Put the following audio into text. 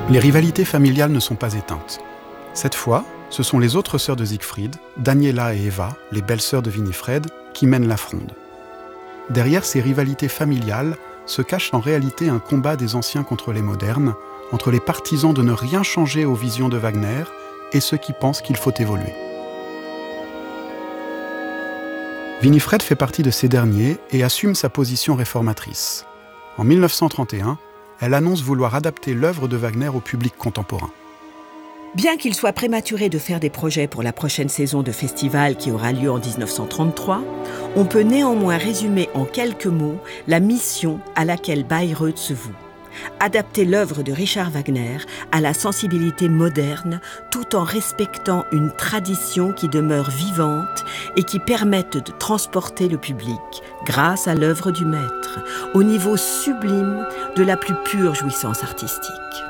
Les rivalités familiales ne sont pas éteintes. Cette fois, ce sont les autres sœurs de Siegfried, Daniela et Eva, les belles-sœurs de Winifred, qui mènent la fronde. Derrière ces rivalités familiales se cache en réalité un combat des anciens contre les modernes, entre les partisans de ne rien changer aux visions de Wagner et ceux qui pensent qu'il faut évoluer. Winifred fait partie de ces derniers et assume sa position réformatrice. En 1931, elle annonce vouloir adapter l'œuvre de Wagner au public contemporain. Bien qu'il soit prématuré de faire des projets pour la prochaine saison de festival qui aura lieu en 1933, on peut néanmoins résumer en quelques mots la mission à laquelle Bayreuth se voue. Adapter l'œuvre de Richard Wagner à la sensibilité moderne tout en respectant une tradition qui demeure vivante et qui permette de transporter le public, grâce à l'œuvre du maître, au niveau sublime de la plus pure jouissance artistique.